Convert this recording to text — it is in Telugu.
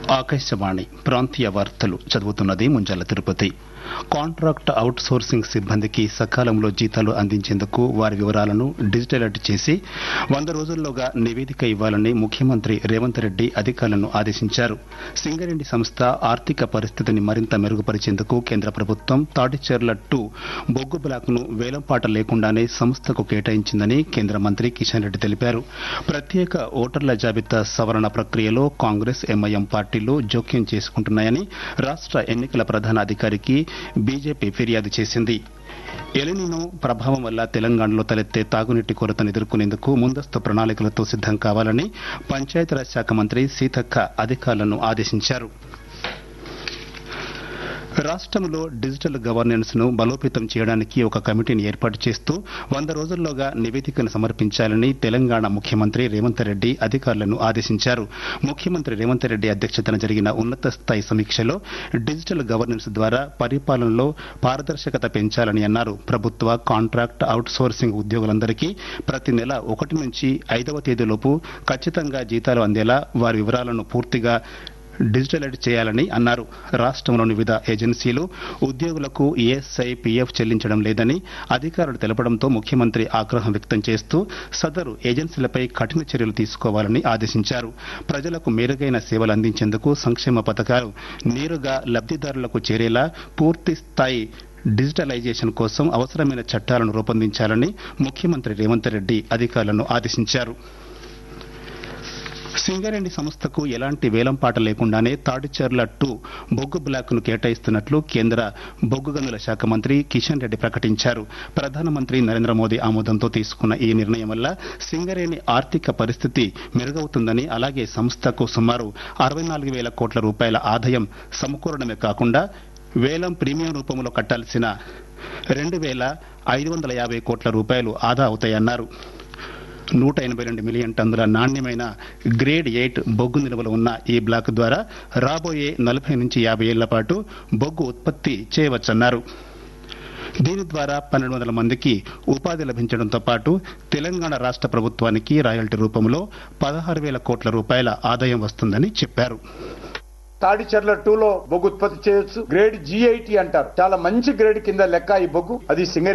ఆకాశవాణి ప్రాంతీయ వార్తలు చదువుతున్నది Munjala Tirupati. Contract out sourcing సిబ్బందికి సకాలంలో జీతాలు అందించేందుకు వారి వివరాలను డిజిటలైజ్ చేసి 100 రోజుల్లోగా నివేదిక ఇవ్వాలని ముఖ్యమంత్రి రేవంత్ రెడ్డి అధికారులను ఆదేశించారు. సింగరేణి సంస్థ ఆర్థిక పరిస్థితిని మరింత మెరుగుపరిచేందుకు కేంద్ర ప్రభుత్వం తాటిచెర్ల 2 బొగ్గు బ్లాక్ను వేలంపాట లేకుండానే సంస్థకు కేటాయించిందని కేంద్ర మంత్రి కిషన్ రెడ్డి తెలిపారు. ప్రత్యేక ఓటర్ల జాబితా సవరణ ప్రక్రియలో కాంగ్రెస్, ఎంఐఎం పార్టీలు జోక్యం చేసుకుంటున్నాయని రాష్ట్ర ఎన్నికల ప్రధాన అధికారికి బీజేపీ ఫిర్యాదు చేసింది. ఎలినినో ప్రభావం వల్ల తెలంగాణలో తలెత్తే తాగునీటి కొరతను ఎదుర్కొనేందుకు ముందస్తు ప్రణాళికలతో సిద్దం కావాలని పంచాయతీరాజ్ శాఖ మంత్రి సీతక్క అధికారులను ఆదేశించారు. రాష్ట్రంలో డిజిటల్ గవర్నెన్స్ ను బలోపేతం చేయడానికి ఒక కమిటీని ఏర్పాటు చేస్తూ 100 రోజుల్లోగా నివేదికను సమర్పించాలని తెలంగాణ ముఖ్యమంత్రి రేవంత్ రెడ్డి అధికారులను ఆదేశించారు. ముఖ్యమంత్రి రేవంత్ రెడ్డి అధ్యక్షతన జరిగిన ఉన్నత స్థాయి సమీక్షలో డిజిటల్ గవర్నెన్స్ ద్వారా పరిపాలనలో పారదర్శకత పెంచాలని అన్నారు. ప్రభుత్వ కాంట్రాక్ట్ అవుట్ సోర్సింగ్ ఉద్యోగులందరికీ ప్రతి నెల 1 నుంచి 5వ తేదీలోపు ఖచ్చితంగా జీతాలు అందేలా వారి వివరాలను పూర్తిగా డిజిటలైజ్ చేయాలని అన్నారు. రాష్ట్రంలోని వివిధ ఏజెన్సీలు ఉద్యోగులకు ఈఎస్ఐ, పీఎఫ్ చెల్లించడం లేదని అధికారులు తెలపడంతో ముఖ్యమంత్రి ఆగ్రహం వ్యక్తం చేస్తూ సదరు ఏజెన్సీలపై కఠిన చర్యలు తీసుకోవాలని ఆదేశించారు. ప్రజలకు మెరుగైన సేవలు అందించేందుకు సంక్షేమ పథకాలు నేరుగా లబ్దిదారులకు చేరేలా పూర్తి స్థాయి డిజిటలైజేషన్ కోసం అవసరమైన చట్టాలను రూపొందించాలని ముఖ్యమంత్రి రేవంత్ రెడ్డి అధికారులను ఆదేశించారు. సింగరేణి సంస్థకు ఎలాంటి వేలంపాట లేకుండానే తాటిచెర్ల 2 బొగ్గు బ్లాక్ను కేటాయిస్తున్నట్లు కేంద్ర బొగ్గు గనుల శాఖ మంత్రి కిషన్ రెడ్డి ప్రకటించారు. ప్రధానమంత్రి నరేంద్ర మోదీ ఆమోదంతో తీసుకున్న ఈ నిర్ణయం వల్ల సింగరేణి ఆర్థిక పరిస్థితి మెరుగవుతుందని, అలాగే సంస్థకు సుమారు 64,000 కోట్ల రూపాయల ఆదాయం సమకూరడమే కాకుండా వేలం ప్రీమియం రూపంలో కట్టాల్సిన 2,550 కోట్ల రూపాయలు ఆదా అవుతాయన్నారు. 182 మిలియన్ టన్నుల నాణ్యమైన గ్రేడ్ 8 బొగ్గు నిల్వలు ఉన్న ఈ బ్లాక్ ద్వారా రాబోయే 40 నుంచి 50 ఏళ్ల పాటు బొగ్గు ఉత్పత్తి చేయవచ్చన్నారు. దీని ద్వారా 1,200 మందికి ఉపాధి లభించడంతో పాటు తెలంగాణ రాష్ట్ర ప్రభుత్వానికి రాయల్టీ రూపంలో 16,000 కోట్ల రూపాయల ఆదాయం వస్తుందని చెప్పారు. తాడిచెర్ల 2లో బొగ్గు ఉత్పత్తి చేయొచ్చు. గ్రేడ్ G80 అంటారు. చాలా మంచి గ్రేడ్ కింద లెక్క ఈ బొగ్గు. అది సింగరేణి